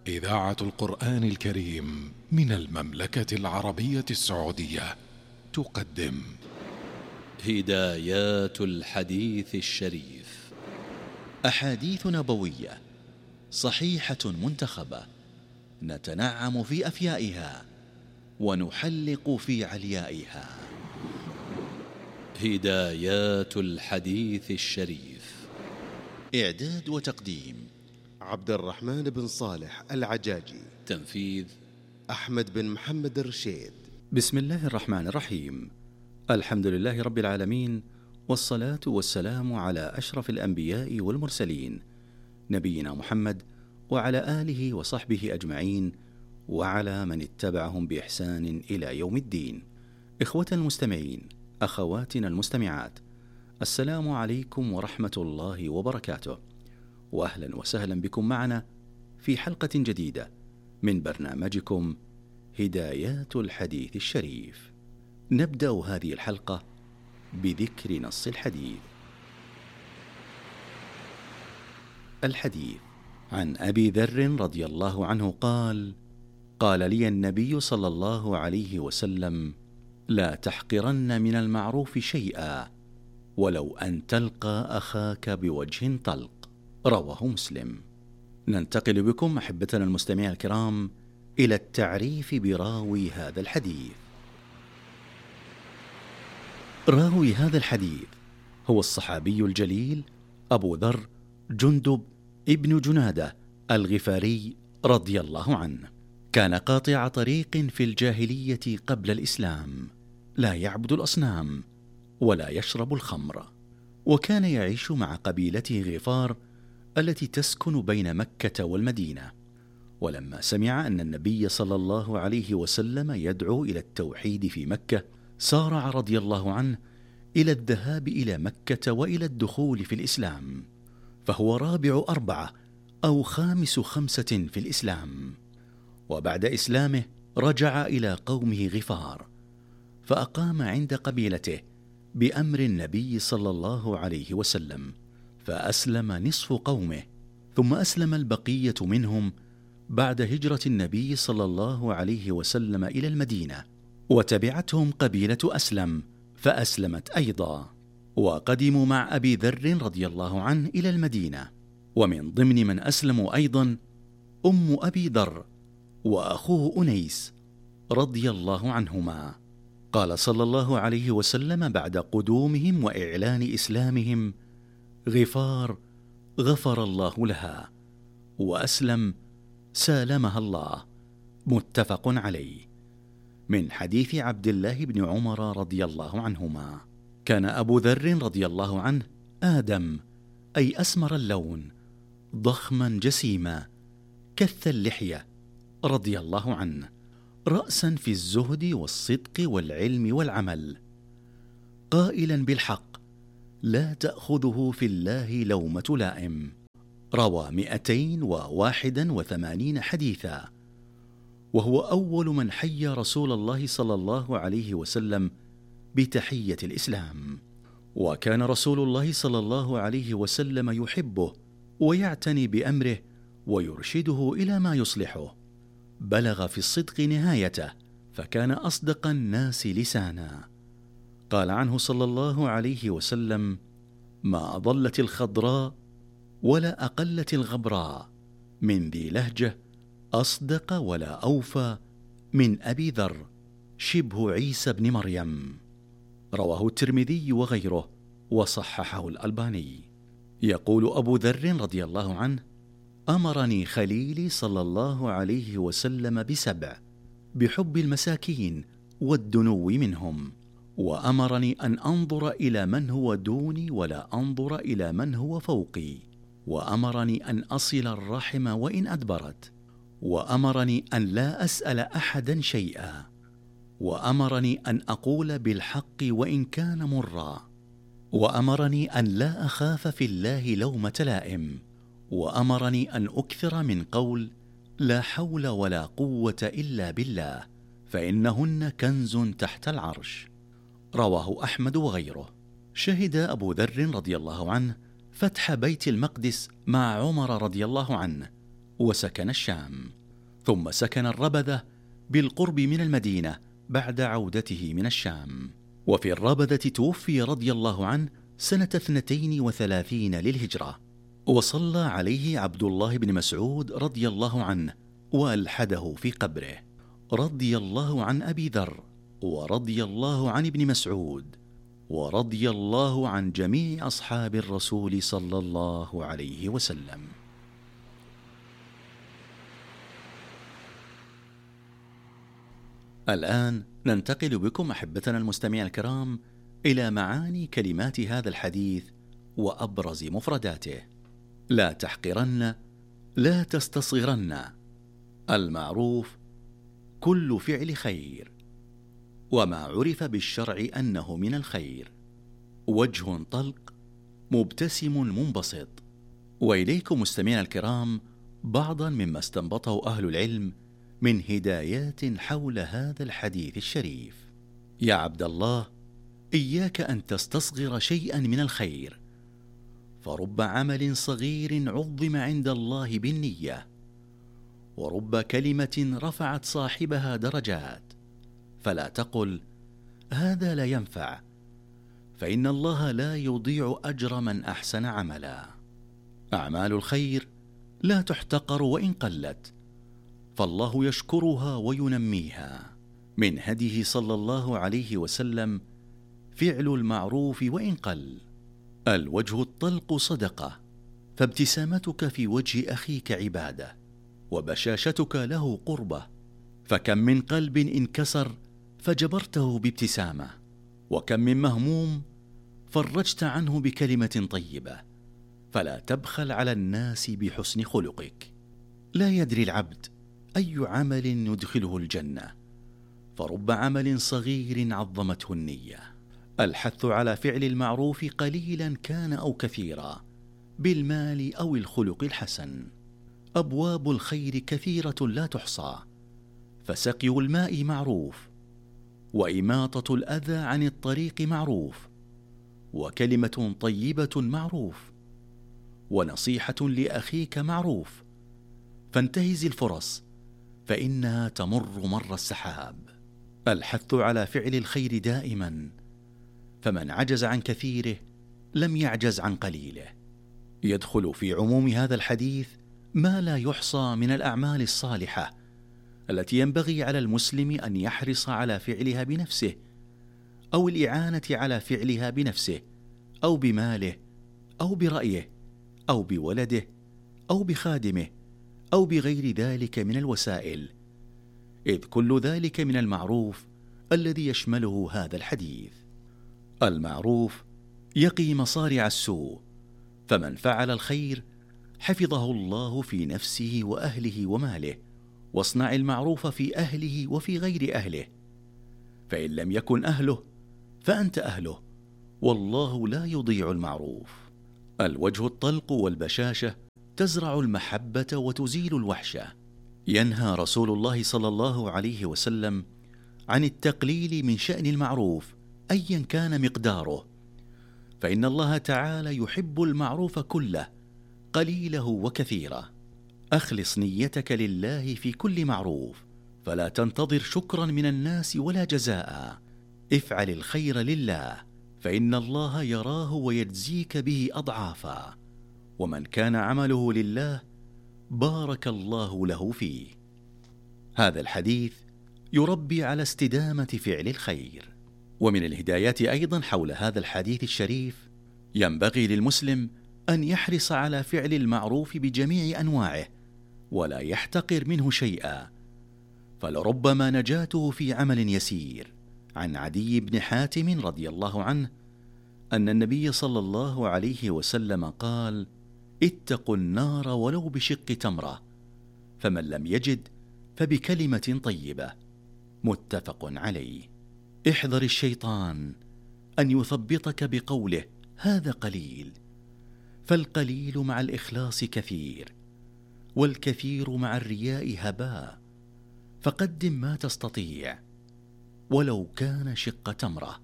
إذاعة القرآن الكريم من المملكة العربية السعودية تقدم هدايات الحديث الشريف، أحاديث نبوية صحيحة منتخبة، نتنعم في أفيائها ونحلق في عليائها. هدايات الحديث الشريف، إعداد وتقديم عبد الرحمن بن صالح العجاجي، تنفيذ أحمد بن محمد الرشيد. بسم الله الرحمن الرحيم. الحمد لله رب العالمين، والصلاة والسلام على أشرف الأنبياء والمرسلين، نبينا محمد وعلى آله وصحبه أجمعين، وعلى من اتبعهم بإحسان إلى يوم الدين. إخوة المستمعين، أخواتنا المستمعات، السلام عليكم ورحمة الله وبركاته، وأهلا وسهلا بكم معنا في حلقة جديدة من برنامجكم هدايات الحديث الشريف. نبدأ هذه الحلقة بذكر نص الحديث. الحديث عن أبي ذر رضي الله عنه قال: قال لي النبي صلى الله عليه وسلم: لا تحقرن من المعروف شيئا ولو أن تلقى أخاك بوجه طلق. رواه مسلم. ننتقل بكم أحبتنا المستمعين الكرام إلى التعريف براوي هذا الحديث. راوي هذا الحديث هو الصحابي الجليل أبو ذر جندب ابن جنادة الغفاري رضي الله عنه. كان قاطع طريق في الجاهلية قبل الإسلام، لا يعبد الأصنام ولا يشرب الخمر، وكان يعيش مع قبيلته غفار التي تسكن بين مكة والمدينة. ولما سمع أن النبي صلى الله عليه وسلم يدعو إلى التوحيد في مكة، سارع رضي الله عنه إلى الذهاب إلى مكة وإلى الدخول في الإسلام، فهو رابع 4 أو خامس 5 في الإسلام. وبعد إسلامه رجع إلى قومه غفار، فأقام عند قبيلته بأمر النبي صلى الله عليه وسلم، فأسلم نصف قومه، ثم أسلم البقية منهم بعد هجرة النبي صلى الله عليه وسلم إلى المدينة، وتبعتهم قبيلة أسلم فأسلمت أيضا، وقدموا مع أبي ذر رضي الله عنه إلى المدينة. ومن ضمن من أسلموا أيضا أم أبي ذر وأخوه أنيس رضي الله عنهما. قال صلى الله عليه وسلم بعد قدومهم وإعلان إسلامهم: غفار غفر الله لها، وأسلم سالمها الله. متفق عليه. من حديث عبد الله بن عمر رضي الله عنهما. كان أبو ذر رضي الله عنه آدم، أي أسمر اللون، ضخما جسيما، كث اللحية، رضي الله عنه، رأسا في الزهد والصدق والعلم والعمل، قائلا بالحق لا تأخذه في الله لومة لائم. روى 281 حديثا، وهو أول من حيى رسول الله صلى الله عليه وسلم بتحية الإسلام. وكان رسول الله صلى الله عليه وسلم يحبه ويعتني بأمره ويرشده إلى ما يصلحه. بلغ في الصدق نهايته، فكان أصدق الناس لسانا. قال عنه صلى الله عليه وسلم: ما أضلت الخضراء ولا أقلت الغبراء من ذي لهجة أصدق ولا أوفى من أبي ذر شبه عيسى بن مريم. رواه الترمذي وغيره، وصححه الألباني. يقول أبو ذر رضي الله عنه: أمرني خليلي صلى الله عليه وسلم ب7: بحب المساكين والدنو منهم، وأمرني أن أنظر إلى من هو دوني ولا أنظر إلى من هو فوقي، وأمرني أن أصل الرحم وإن أدبرت، وأمرني أن لا أسأل أحدا شيئا، وأمرني أن أقول بالحق وإن كان مرا، وأمرني أن لا أخاف في الله لومة لائم، وأمرني أن أكثر من قول لا حول ولا قوة إلا بالله، فإنهن كنز تحت العرش. رواه أحمد وغيره. شهد أبو ذر رضي الله عنه فتح بيت المقدس مع عمر رضي الله عنه وسكن الشام، ثم سكن الربذة بالقرب من المدينة بعد عودته من الشام. وفي الربذة توفي رضي الله عنه سنة 32 للهجرة، وصلى عليه عبد الله بن مسعود رضي الله عنه وألحده في قبره. رضي الله عن أبي ذر، ورضي الله عن ابن مسعود، ورضي الله عن جميع أصحاب الرسول صلى الله عليه وسلم. الآن ننتقل بكم أحبتنا المستمعين الكرام إلى معاني كلمات هذا الحديث وأبرز مفرداته. لا تحقرن، لا تستصغرن. المعروف كل فعل خير، وما عرف بالشرع أنه من الخير. وجه طلق، مبتسم منبسط. وإليكم مستمعينا الكرام بعضا مما استنبطه أهل العلم من هدايات حول هذا الحديث الشريف. يا عبد الله، إياك أن تستصغر شيئا من الخير، فرب عمل صغير عظم عند الله بالنية، ورب كلمة رفعت صاحبها درجات. فلا تقل هذا لا ينفع، فإن الله لا يضيع أجر من أحسن عملا. أعمال الخير لا تحتقر وإن قلت، فالله يشكرها وينميها. من هديه صلى الله عليه وسلم فعل المعروف وإن قل. الوجه الطلق صدقة، فابتسامتك في وجه أخيك عبادة، وبشاشتك له قربة. فكم من قلب انكسر فجبرته بابتسامة، وكم من مهموم فرجت عنه بكلمة طيبة. فلا تبخل على الناس بحسن خلقك. لا يدري العبد أي عمل يدخله الجنة، فرب عمل صغير عظمته النية. الحث على فعل المعروف قليلا كان أو كثيرا، بالمال أو الخلق الحسن. أبواب الخير كثيرة لا تحصى، فسقي الماء معروف، وإماطة الأذى عن الطريق معروف، وكلمة طيبة معروف، ونصيحة لأخيك معروف. فانتهز الفرص فإنها تمر مر السحاب. الحث على فعل الخير دائما، فمن عجز عن كثيره لم يعجز عن قليله. يدخل في عموم هذا الحديث ما لا يحصى من الأعمال الصالحة التي ينبغي على المسلم أن يحرص على فعلها بنفسه، أو الإعانة على فعلها بنفسه، أو بماله، أو برأيه، أو بولده، أو بخادمه، أو بغير ذلك من الوسائل، إذ كل ذلك من المعروف الذي يشمله هذا الحديث. المعروف يقي مصارع السوء، فمن فعل الخير حفظه الله في نفسه وأهله وماله. واصنع المعروف في أهله وفي غير أهله، فإن لم يكن أهله فأنت أهله، والله لا يضيع المعروف. الوجه الطلق والبشاشة تزرع المحبة وتزيل الوحشة. ينهى رسول الله صلى الله عليه وسلم عن التقليل من شأن المعروف أيا كان مقداره، فإن الله تعالى يحب المعروف كله، قليله وكثيره. أخلص نيتك لله في كل معروف، فلا تنتظر شكرا من الناس ولا جزاء. افعل الخير لله، فإن الله يراه ويجزيك به أضعافا. ومن كان عمله لله بارك الله له فيه. هذا الحديث يربي على استدامة فعل الخير. ومن الهدايات أيضا حول هذا الحديث الشريف، ينبغي للمسلم أن يحرص على فعل المعروف بجميع أنواعه، ولا يحتقر منه شيئا، فلربما نجاته في عمل يسير. عن عدي بن حاتم رضي الله عنه أن النبي صلى الله عليه وسلم قال: اتقوا النار ولو بشق تمرة، فمن لم يجد فبكلمة طيبة. متفق عليه. احذر الشيطان أن يثبطك بقوله هذا قليل، فالقليل مع الإخلاص كثير، والكثير مع الرياء هباء. فقدم ما تستطيع ولو كان شق تمرة،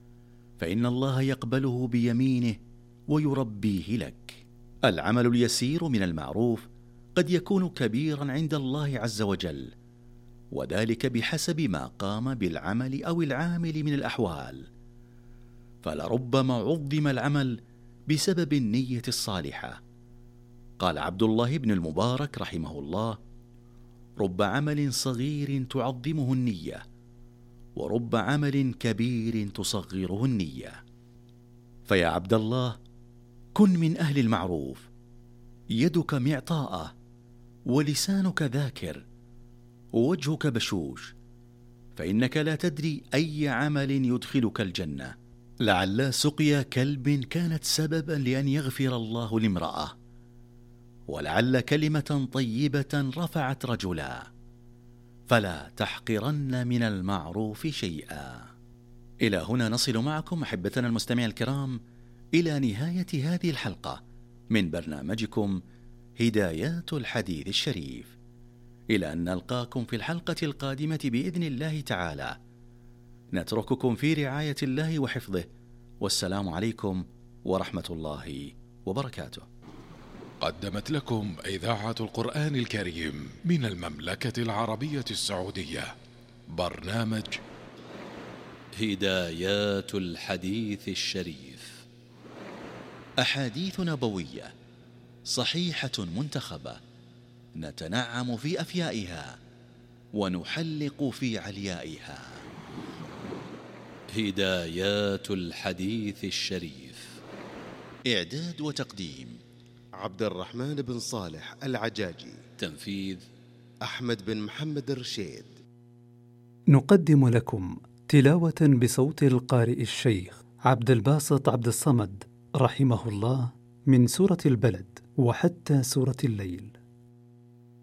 فإن الله يقبله بيمينه ويربيه لك. العمل اليسير من المعروف قد يكون كبيرا عند الله عز وجل، وذلك بحسب ما قام بالعمل أو العامل من الأحوال. فلربما عظم العمل بسبب النية الصالحة. قال عبد الله بن المبارك رحمه الله: رب عمل صغير تعظمه النية، ورب عمل كبير تصغره النية. فيا عبد الله، كن من أهل المعروف، يدك معطاءة، ولسانك ذاكر، ووجهك بشوش، فإنك لا تدري أي عمل يدخلك الجنة. لعل سقيا كلب كانت سببا لأن يغفر الله لامرأة، ولعل كلمة طيبة رفعت رجلا. فلا تحقرن من المعروف شيئا. إلى هنا نصل معكم أحبتنا المستمعين الكرام إلى نهاية هذه الحلقة من برنامجكم هدايات الحديث الشريف. إلى أن نلقاكم في الحلقة القادمة بإذن الله تعالى. نترككم في رعاية الله وحفظه، والسلام عليكم ورحمة الله وبركاته. قدمت لكم إذاعة القرآن الكريم من المملكة العربية السعودية برنامج هدايات الحديث الشريف. أحاديث نبوية صحيحة منتخبة، نتنعم في أفيائها ونحلق في عليائها. هدايات الحديث الشريف. إعداد وتقديم عبد الرحمن بن صالح العجاجي. تنفيذ أحمد بن محمد الرشيد. نقدم لكم تلاوة بصوت القارئ الشيخ عبد الباسط عبد الصمد رحمه الله من سورة البلد وحتى سورة الليل.